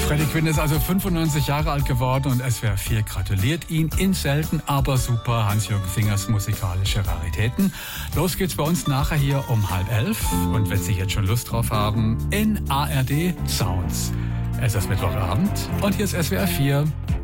Freddie Quinn ist also 95 Jahre alt geworden und SWR 4 gratuliert ihn in selten, aber super Hans-Jürgen Fingers musikalische Raritäten. Los geht's bei uns nachher hier um 10:30 und wenn Sie jetzt schon Lust drauf haben, in ARD Sounds. Es ist Mittwochabend und hier ist SWR 4.